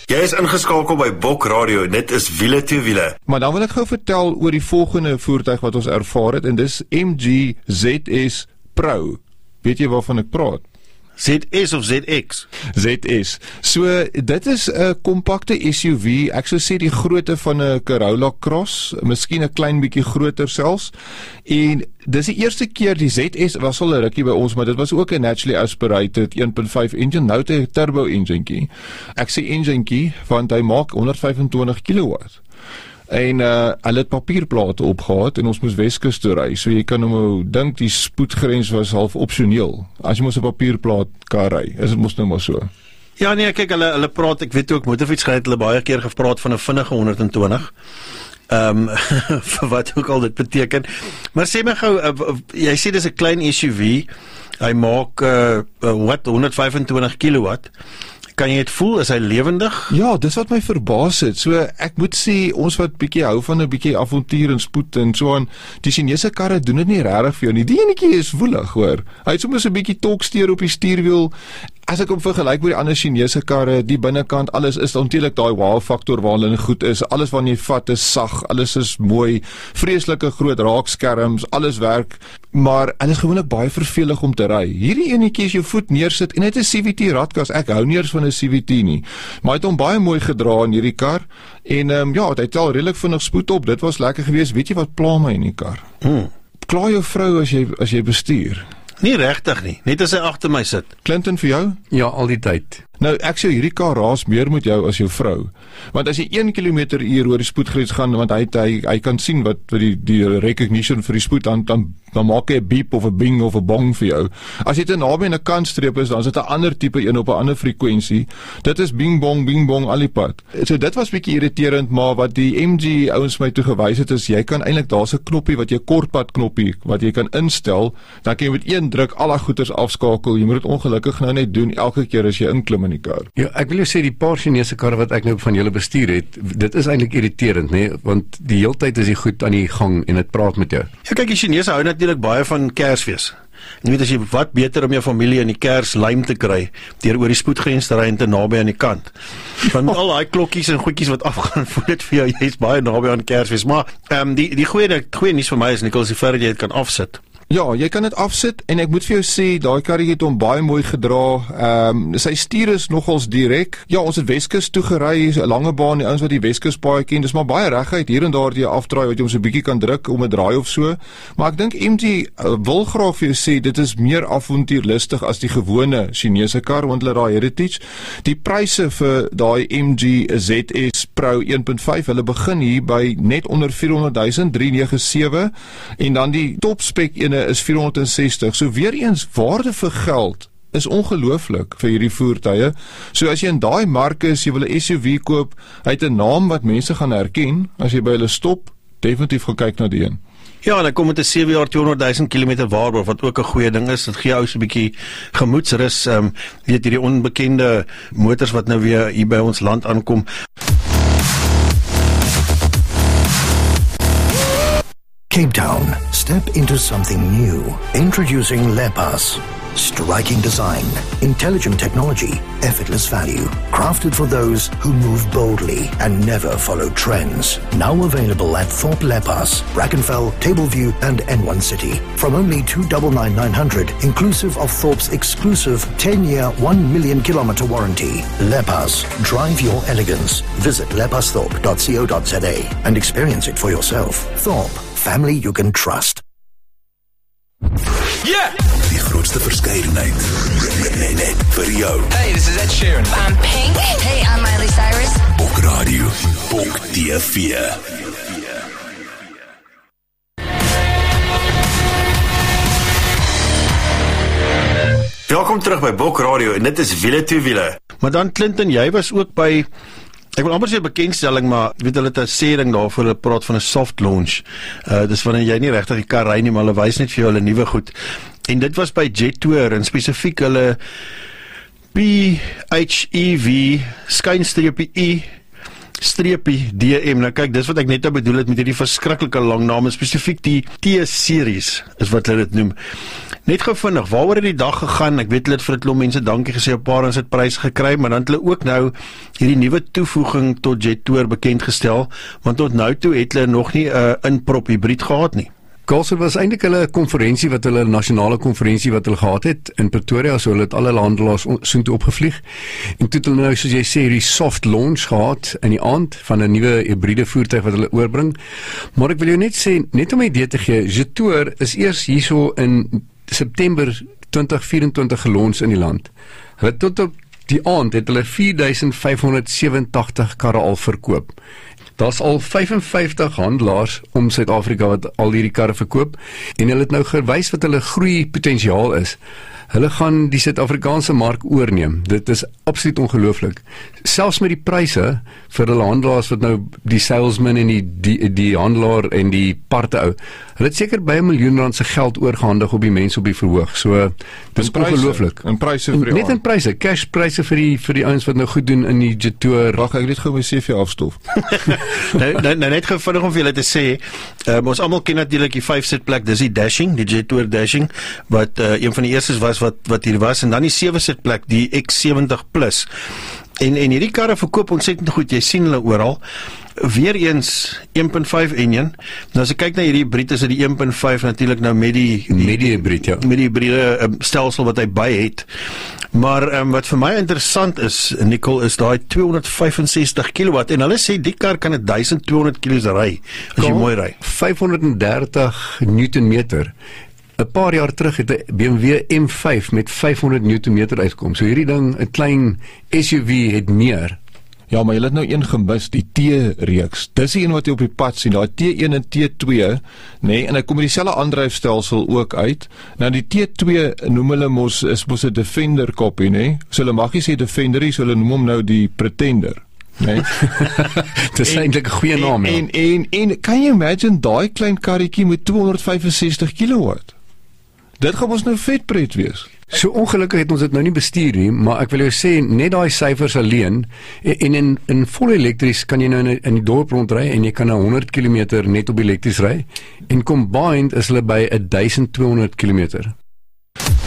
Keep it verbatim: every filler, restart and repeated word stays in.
Jy is ingeskakel by Bok Radio, dit is wiele toe wiele. Maar dan wil ek gou vertel oor die volgende voertuig wat ons ervaar het, en dis M G Z S Pro. Weet jy waarvan ek praat? Z S of Z X? Z S. So, dit is 'n kompakte S U V, ek sou sê die grootte van 'n Corolla Cross, miskien 'n klein bietjie groter selfs, en dis die eerste keer, die Z S was al 'n rukkie by ons, maar dit was ook 'n naturally aspirated een punt vyf engine, nou het hy 'n turbo enginekie. Ek sê enginekie, want hy maak honderd vyf en twintig kilowatt. En uh, hulle het papierplate opgehad en ons moes Weskus toe ry, so jy kan nou dink die spoedgrens was half opsioneel. As jy mos 'n papierplaat kan ry, is dit mos nou maar so. Ja nee, kyk, hulle, hulle praat, ek weet ook, motorfiets gery, hulle baie keer gepraat van 'n vinnige honderd en twintig. Ehm um, vir wat ook al dit beteken. Maar sê my gou, uh, jy sê dis 'n klein S U V, hy maak uh, wat honderd vyf en twintig kilowatt. Kan jy dit voel, is hy lewendig? Ja, dis wat my verbaas het. So ek moet sê, ons wat bietjie hou van 'n bietjie avontuur en spoed en so aan, die Chinese karre doen dit nie regtig vir jou nie. Die enetjie is woelig, hoor. Hy het soms 'n bietjie toksteur op die stuurwiel. As ek hom vergelyk met die ander Chinese karre, die binnekant, alles is natuurlik daai wow faktor waar hulle goed is. Alles wat jy vat is sag, alles is mooi, vreeslike groot raakskerms, alles werk, maar hulle is gewoonlik baie vervelig om te ry. Hierdie enetjie is jou voet neersit en dit is 'n C V T radkas. Ek hou nie eens van 'n C V T nie, maar hy het hom baie mooi gedra in hierdie kar en um, ja, hy tel redelik vinnig spoed op. Dit was lekker geweest. Weet jy wat pla my in die kar? Hmm. Kla jou vrou as jy as jy bestuur? Nie regtig nie, net as hy agter my sit. Clinton, vir jou? Ja, al die tyd. Nou, ek sê hierdie kar raas meer met jou as jou vrou. Want as jy een kilometer per uur oor die spoedgrens gaan, want hy hy hy kan sien wat wat die die recognition vir die spoed dan dan, dan maak hy 'n beep of 'n bing of 'n bong vir jou. As jy te naby aan 'n kantstreep is, dan is dit 'n ander tipe een op 'n ander frekwensie. Dit is bing bong bing bong al die pad. So dit was bietjie irriterend, maar wat die M G ouens my toe gewys het is jy kan eintlik daar's 'n knoppie wat jy kortpad knoppie wat jy kan instel, dan kan jy met een druk al die goeders afskakel. Jy moet dit ongelukkig nou net doen elke keer as jy inklim in die kar. Ja, ek wil jou sê die paar Chinese karre wat ek nou van julle bestuur het, dit is eintlik irriterend, nee, want die heeltyd is die goed aan die gang en dit praat met jou. Ja, kyk, die Chinese hou natuurlik baie van Kersfees. En jy weet as jy wat beter om jou familie in die Kersluim te kry deur oor die spoedgrens te ry en te naby aan die kant. Van al daai klokkies en goedjies wat afgaan, voel dit vir jou jy's baie naby aan Kersfees, maar ehm um, die die goeie die goeie nuus vir my is Nicholas, die feit dat jy dit kan afsit. Ja, jy kan dit afsit en ek moet vir jou sê, daai karretjie het hom baie mooi gedra. Ehm um, sy stuur is nogals direk. Ja, ons het Weskus toe gery, 'n lange baan, die ouens wat die Weskus paai ken, dis maar baie reguit hier en daar die afdraai wat jy hom so 'n bietjie kan druk om 'n draai of so. Maar ek dink M G uh, wil graag vir jou sê dit is meer avontuurlustig as die gewone Chinese kar, want hulle daai Heritage. Die pryse vir daai M G Z S Pro een punt vyf, hulle begin hier by net onder vierhonderd duisend, drie nege sewe en dan die top spec ene is vierhonderd en sestig. So weer eens, waarde vir geld is ongelooflik vir hierdie voertuie. So as jy in daai mark is, jy wil 'n S U V koop, hy het 'n naam wat mense gaan herken, as jy by hulle stop, definitief gaan kyk na die een. Ja, en dan kom met 'n sewe jaar tweehonderd duisend kilometer waarborg, wat ook 'n goeie ding is. Dit gee jou so 'n bietjie gemoedsrus, ehm um, weet hierdie onbekende motors wat nou weer hier by ons land aankom. Cape Town, step into something new. Introducing Lepas. Striking design, intelligent technology, effortless value. Crafted for those who move boldly and never follow trends. Now available at Thorpe Lepas, Brackenfell, Tableview and N one City. From only two hundred ninety-nine thousand nine hundred, inclusive of Thorpe's exclusive ten-year, one million kilometer warranty. Lepas, drive your elegance. Visit lepasthorpe dot co dot za and experience it for yourself. Thorpe, family you can trust. Yeah! Die grootste verskeidenheid net, net vir jou. Hey, this is Ed Sheeran. I'm Pink. Hey, I'm Miley Cyrus. Bok Radio, Bok T V. Welkom terug by Bok Radio en dit is wiele toe wiele. Maar dan Clinton, jy was ook by, ek wil amper sê bekendstelling, maar weet hulle het 'n sering daarvoor, hulle praat van 'n soft launch. Uh, dis wanneer jy nie regtig die kar ry nie, maar hulle wys net vir jou hulle nuwe goed. En dit was by Jet Tour en spesifiek hulle P H E V skynstreepie E streepie D M. Nou kyk, dis wat ek net nou bedoel het met hierdie verskriklike lang name, spesifiek die T-series is wat hulle dit noem. Net gou vinnig, waaroor het die dag gegaan? Ek weet hulle het vir 'n klomp mense dankie gesê, 'n paar ons het prys gekry, maar dan het hulle ook nou hierdie nuwe toevoeging tot Jet Tour bekend gestel, want tot nou toe het hulle nog nie 'n uh, inprop hybrid gehad nie. Carlson was eintlik hulle konferensie wat hulle nasionale konferensie wat hulle gehad het in Pretoria, so hulle het alle handelaars soontoe opgevlieg. En toe het hulle nou soos jy sê die soft launch gehad in die aand van 'n nuwe hibriede voertuig wat hulle oorbring. Maar ek wil jou net sê, net om 'n idee te gee, Jet Tour is eers hierso in September twintig vyf-en-twintig gelons in die land. Hulle tot op die aand het hulle vier duisend vyf honderd sewentig karre al verkoop. Daar's al vyf en vyftig handelaars om Suid-Afrika wat al hierdie karre verkoop en hulle het nou gewys wat hulle groei potensiaal is. Hulle gaan die Suid-Afrikaanse mark oorneem. Dit is absoluut ongelooflik. Selfs met die pryse vir hulle handelaars wat nou die salesman en die die, die handelaar en die parte ou. Hulle het seker by 'n miljoen rand se geld oorgehandig op die mense op die verhoog. So dis ongelooflik. En pryse vir die Net in pryse, cash pryse vir die vir die ouens wat nou goed doen in die Jet Tour. Wag, ek net gou my C V afstof. nou, nou, nou net gou vinnig om vir julle te sê, um, ons almal ken natuurlik die vyf sitplek, dis die Dashing, die Jet Tour Dashing, wat uh, een van die eerstes was wat wat hier was, en dan die sewe sitplek, die X sewentig plus. En en hierdie karre verkoop ontsettend goed. Jy sien hulle oral. Weereens een punt vyf enjin. Nou as ek kyk na hierdie hybrid, is dit die een punt vyf natuurlik nou met die met die hybrid, ja. Met die hybride um, stelsel wat hy by het. Maar um, wat vir my interessant is, Nicole, is daai tweehonderd vyfensestig kilowatt en hulle sê die kar kan duisend tweehonderd kilos ry as jy mooi ry. vyfhonderddertig newtonmeter. 'n Paar jaar terug het 'n B M W M vyf met vyfhonderd newtonmeter uitkom. So hierdie ding, 'n klein S U V het meer. Ja, maar jy het nou een gemis, die T-reeks. Dis die een wat jy op die pad sien, daai T een en T twee, nê, nee, en hy kom met dieselfde aandryfstelsel ook uit. Nou die T twee noem hulle mos is mos 'n Defender koppie, nê? Nee? So hulle mag nie sê Defender nie, so hulle noem hom nou die Pretender. Nee. Dis eintlik 'n goeie naam, en, ja. En en en kan jy imagine daai klein karretjie met tweehonderd vyfensestig kilowatt? Dit gaan ons nou vet pret wees. So ongelukkig het ons dit nou nie bestuur nie, maar ek wil jou sê, net daai syfers alleen, en in in vol elektries kan jy nou in, in die dorp rondry en jy kan nou honderd kilometer net op elektries ry, en combined is hulle by duisend tweehonderd kilometer.